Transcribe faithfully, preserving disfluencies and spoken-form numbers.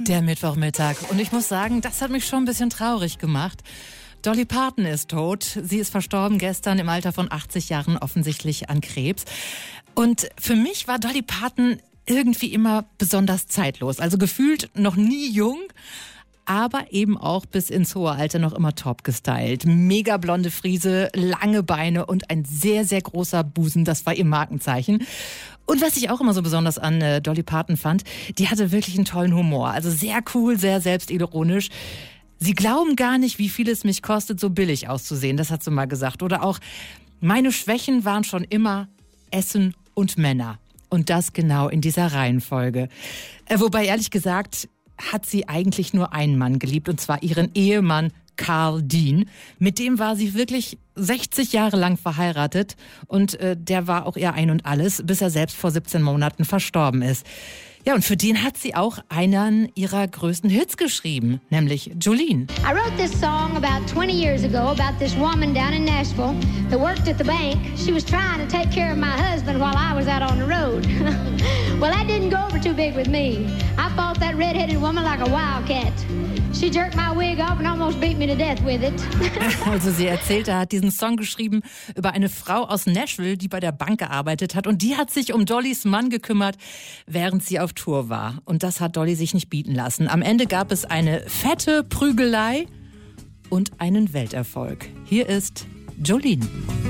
Der Mittwochmittag. Und ich muss sagen, das hat mich schon ein bisschen traurig gemacht. Dolly Parton ist tot. Sie ist verstorben gestern im Alter von achtzig Jahren, offensichtlich an Krebs. Und für mich war Dolly Parton irgendwie immer besonders zeitlos. Also gefühlt noch nie jung, aber eben auch bis ins hohe Alter noch immer top gestylt. Mega blonde Friese, lange Beine und ein sehr, sehr großer Busen. Das war ihr Markenzeichen. Und was ich auch immer so besonders an äh, Dolly Parton fand, die hatte wirklich einen tollen Humor. Also sehr cool, sehr selbstironisch. Sie glauben gar nicht, wie viel es mich kostet, so billig auszusehen. Das hat sie mal gesagt. Oder auch, meine Schwächen waren schon immer Essen und Männer. Und das genau in dieser Reihenfolge. Äh, wobei, ehrlich gesagt, hat sie eigentlich nur einen Mann geliebt, und zwar ihren Ehemann Carl Dean. Mit dem war sie wirklich sechzig Jahre lang verheiratet und äh, der war auch ihr Ein und Alles, bis er selbst vor siebzehn Monaten verstorben ist. Ja, und für den hat sie auch einen ihrer größten Hits geschrieben, nämlich Jolene. I wrote this song about twenty years ago about this woman down in Nashville that worked at the bank. She was trying to take care of my husband while I was out on the road. Well, that didn't go over too big with me. I fought that red-headed woman like a wildcat. She jerked my wig off and almost beat me to death with it. Also sie erzählt, er hat diesen Song geschrieben über eine Frau aus Nashville, die bei der Bank gearbeitet hat, und die hat sich um Dollys Mann gekümmert, während sie auf Tour war. Und das hat Dolly sich nicht bieten lassen. Am Ende gab es eine fette Prügelei und einen Welterfolg. Hier ist Jolene.